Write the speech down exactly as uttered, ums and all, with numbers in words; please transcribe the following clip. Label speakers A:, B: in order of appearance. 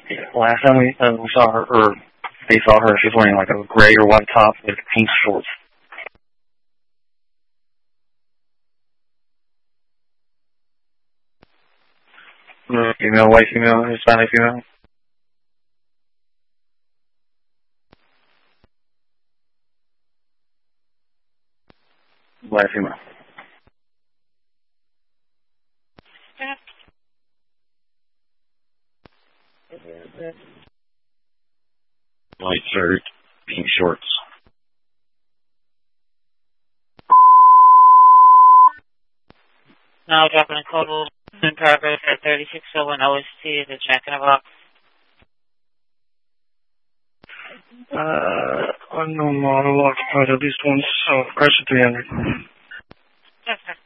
A: Last time we uh, we saw her, or they saw her, she was wearing like a gray or white top with pink shorts. Mm, female, white female, Hispanic female. Black female. White shirt, pink shorts.
B: Now dropping a code in progress at thirty-six oh one O S T, the Jack in the Box.
A: Uh, unknown model occupied at least one uh, Chrysler three hundred.
B: Yes, sir.